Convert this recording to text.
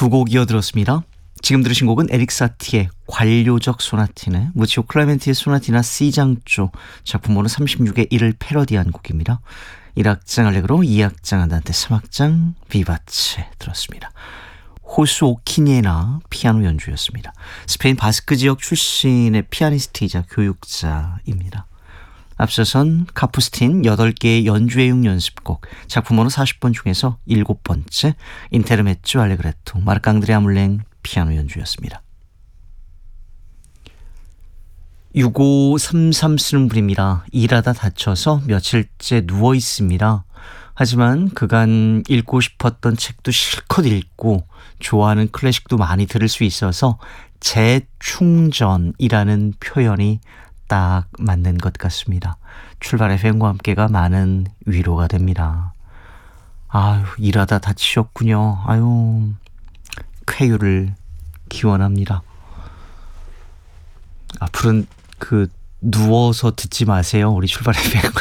두 곡 이어들었습니다. 지금 들으신 곡은 에릭 사티의 관료적 소나티네, 무치오 클레멘티의 소나티나 C장조, 작품번호 36의 1을 패러디한 곡입니다. 1악장 알레그로, 2악장 안단테, 3악장 비바체 들었습니다. 호수 오키니에나 피아노 연주였습니다. 스페인 바스크 지역 출신의 피아니스트이자 교육자입니다. 앞서선 카푸스틴 8개의 연주회용 연습곡, 작품번호 40번 중에서 7번째 인테르메조 알레그레토, 마르크-앙드레 아물랭 피아노 연주였습니다. 6533 쓰는 분입니다. 일하다 다쳐서 며칠째 누워 있습니다. 하지만 그간 읽고 싶었던 책도 실컷 읽고 좋아하는 클래식도 많이 들을 수 있어서 재충전이라는 표현이 딱 맞는 것 같습니다. 출발 FM과 함께가 많은 위로가 됩니다. 아유, 일하다 다치셨군요. 아유, 쾌유를 기원합니다. 앞으로는 누워서 듣지 마세요. 우리 출발 FM과